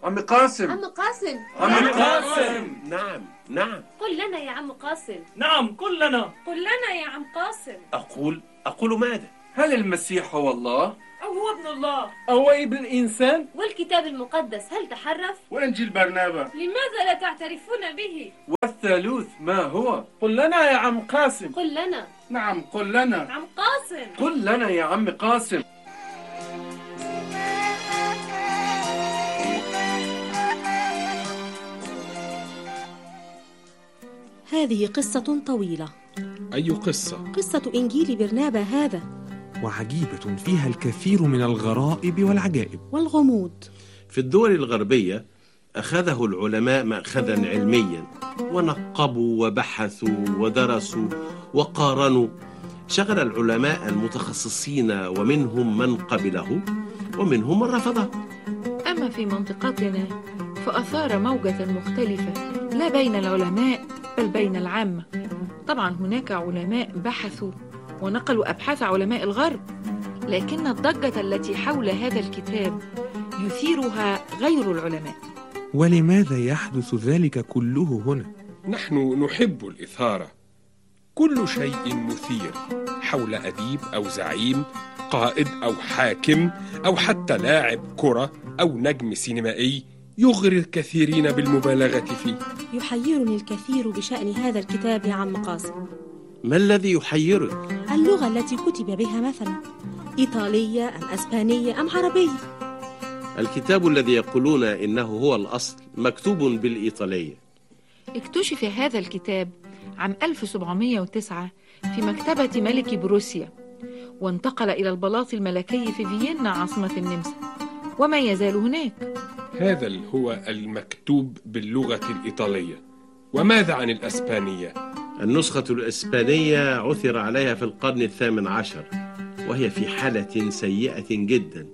عم قاسم. عم قاسم. عم قاسم. نعم. قل لنا يا عم قاسم. نعم قل لنا. قل لنا يا عم قاسم. أقول ماذا؟ هل المسيح هو الله؟ أو هو ابن الله؟ أو ابن الإنسان؟ والكتاب المقدس هل تحرف؟ وإنجيل برنابا لماذا لا تعترفون به؟ والثالوث ما هو؟ قل لنا يا عم قاسم. قل لنا. نعم قل لنا. عم قاسم. قل لنا يا عم قاسم. هذه قصة طويلة. أي قصة؟ قصة إنجيل برنابا هذا، وعجيبة فيها الكثير من الغرائب والعجائب والغموض. في الدول الغربية أخذه العلماء مأخذا علميا، ونقبوا وبحثوا ودرسوا وقارنوا. شغل العلماء المتخصصين، ومنهم من قبله ومنهم من رفضه. أما في منطقتنا فأثار موجة مختلفة، لا بين العلماء بل بين العامة. طبعا هناك علماء بحثوا ونقلوا أبحاث علماء الغرب، لكن الضجة التي حول هذا الكتاب يثيرها غير العلماء. ولماذا يحدث ذلك كله هنا؟ نحن نحب الإثارة. كل شيء مثير حول أديب أو زعيم، قائد أو حاكم، أو حتى لاعب كرة أو نجم سينمائي يغري الكثيرين بالمبالغة فيه. يحيرني الكثير بشأن هذا الكتاب يا عم قاسم. ما الذي يحيرك؟ اللغة التي كتب بها مثلا، إيطالية أم أسبانية أم عربية؟ الكتاب الذي يقولون إنه هو الأصل مكتوب بالإيطالية. اكتشف هذا الكتاب عام 1709 في مكتبة ملك بروسيا، وانتقل إلى البلاط الملكي في فيينا عاصمة النمسا، وما يزال هناك. هذا هو المكتوب باللغة الإيطالية. وماذا عن الأسبانية؟ النسخة الإسبانية عثر عليها في القرن 18، وهي في حالة سيئة جدا،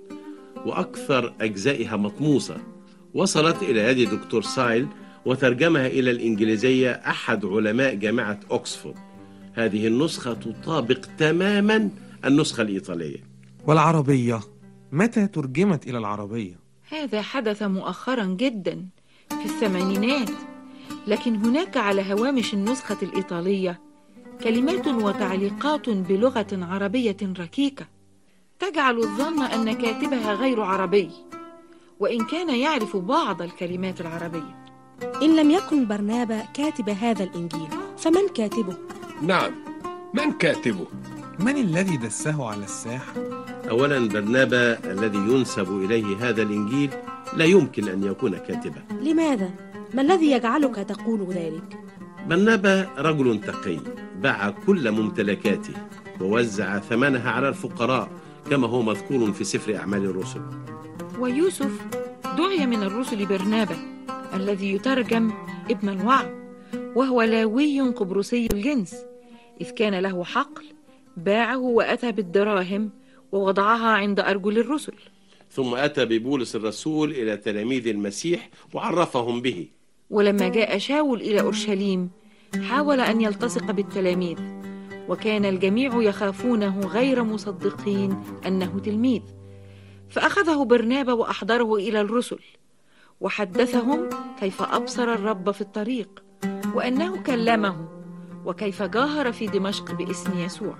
وأكثر أجزائها مطموسة. وصلت إلى يد دكتور سايل، وترجمها إلى الإنجليزية أحد علماء جامعة أكسفورد. هذه النسخة تطابق تماما النسخة الإيطالية. والعربية متى ترجمت إلى العربية؟ هذا حدث مؤخرا جدا في الثمانينات، لكن هناك على هوامش النسخة الإيطالية كلمات وتعليقات بلغة عربية ركيكة تجعل الظن أن كاتبها غير عربي، وإن كان يعرف بعض الكلمات العربية. إن لم يكن برنابا كاتب هذا الإنجيل فمن كاتبه؟ نعم، من كاتبه؟ من الذي دسه على الساحة؟ أولا برنابا الذي ينسب إليه هذا الإنجيل لا يمكن أن يكون كاتبا. لماذا؟ ما الذي يجعلك تقول ذلك؟ برنابا رجل تقي، باع كل ممتلكاته ووزع ثمنها على الفقراء، كما هو مذكور في سفر أعمال الرسل. ويوسف دعي من الرسل برنابا الذي يترجم ابن الوعظ، وهو لاوي قبرصي الجنس، إذ كان له حقل باعه وأتى بالدراهم ووضعها عند أرجل الرسل. ثم أتى ببولس الرسول إلى تلاميذ المسيح وعرفهم به. ولما جاء شاول إلى أورشليم حاول أن يلتصق بالتلاميذ، وكان الجميع يخافونه غير مصدقين أنه تلميذ. فأخذه برنابا وأحضره إلى الرسل، وحدثهم كيف أبصر الرب في الطريق، وأنه كلمه، وكيف جاهر في دمشق باسم يسوع.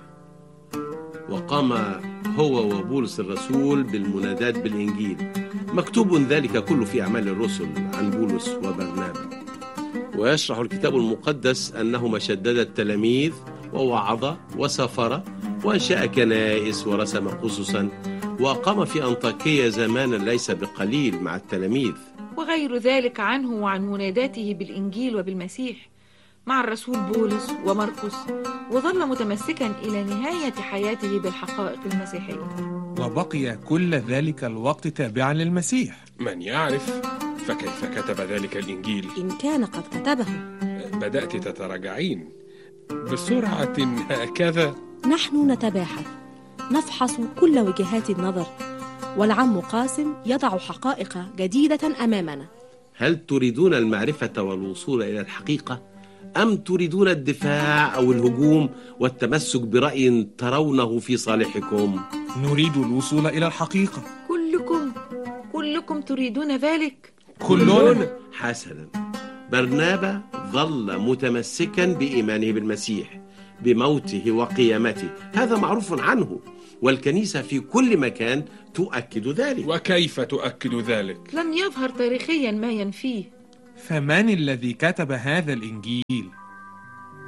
وقام هو وبولس الرسول بالمنادات بالإنجيل. مكتوب ذلك كله في أعمال الرسل عن بولس وبرنابا. ويشرح الكتاب المقدس أنهما شدد التلاميذ ووعظ وسافر وأنشأ كنائس ورسم قصصا، وأقام في أنطاكية زمانا ليس بقليل مع التلاميذ. وغير ذلك عنه وعن مناداته بالإنجيل وبالمسيح مع الرسول بولس ومرقس، وظل متمسكا إلى نهاية حياته بالحقائق المسيحية. وبقي كل ذلك الوقت تابعا للمسيح. من يعرف؟ فكيف كتب ذلك الإنجيل؟ إن كان قد كتبه. بدأت تتراجعين بسرعة هكذا. نحن نتباحث، نفحص كل وجهات النظر، والعم قاسم يضع حقائق جديدة أمامنا. هل تريدون المعرفة والوصول إلى الحقيقة، أم تريدون الدفاع أو الهجوم والتمسك برأي ترونه في صالحكم؟ نريد الوصول إلى الحقيقة. كلكم تريدون ذلك؟ كلنا. حسنا، برنابا ظل متمسكا بإيمانه بالمسيح بموته وقيامته، هذا معروف عنه، والكنيسة في كل مكان تؤكد ذلك. وكيف تؤكد ذلك؟ لم يظهر تاريخيا ما ينفيه. فمن الذي كتب هذا الإنجيل؟